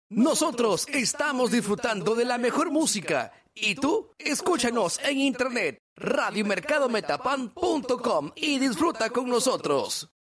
Nosotros estamos disfrutando de la mejor música. ¿Y tú? Escúchanos en internet, radiomercadometapan.com y disfruta con nosotros.